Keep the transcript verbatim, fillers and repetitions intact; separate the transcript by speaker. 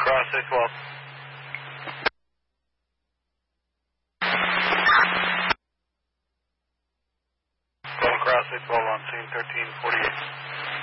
Speaker 1: Cross six twelve. Golden Cross six twelve on scene thirteen forty-eight.